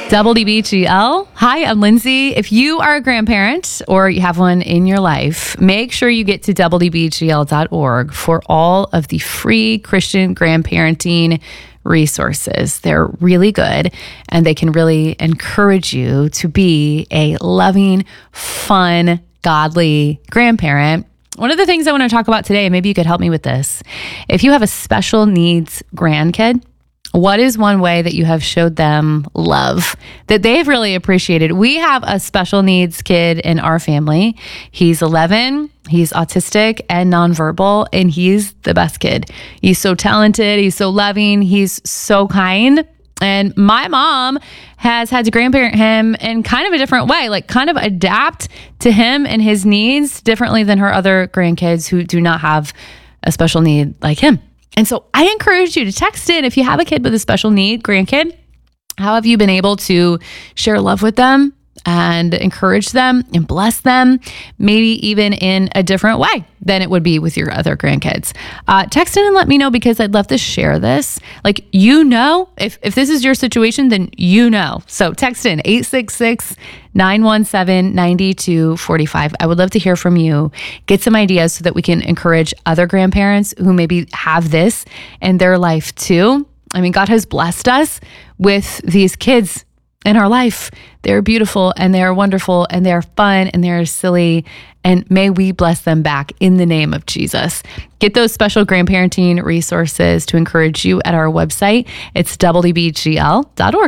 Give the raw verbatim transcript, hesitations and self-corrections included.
W D B G L. Hi, I'm Lindsay. If you are a grandparent or you have one in your life, make sure you get to W D B G L dot org for all of the free Christian grandparenting resources. They're really good and they can really encourage you to be a loving, fun, godly grandparent. One of the things I want to talk about today, maybe you could help me with this. If you have a special needs grandkid, what is one way that you have showed them love that they've really appreciated? We have a special needs kid in our family. He's eleven, he's autistic and nonverbal, and he's the best kid. He's so talented, he's so loving, he's so kind. And my mom has had to grandparent him in kind of a different way, like kind of adapt to him and his needs differently than her other grandkids who do not have a special need like him. And so I encourage you to text in if you have a kid with a special need grandkid. How have you been able to share love with them and encourage them and bless them, maybe even in a different way than it would be with your other grandkids? Uh, text in and let me know, because I'd love to share this. Like, you know, if, if this is your situation, then you know. So text in eight six six, nine one seven, nine two four five. I would love to hear from you. Get some ideas so that we can encourage other grandparents who maybe have this in their life too. I mean, God has blessed us with these kids in our life. They're beautiful and they're wonderful and they're fun and they're silly. And may we bless them back in the name of Jesus. Get those special grandparenting resources to encourage you at our website. It's W D B G L dot org.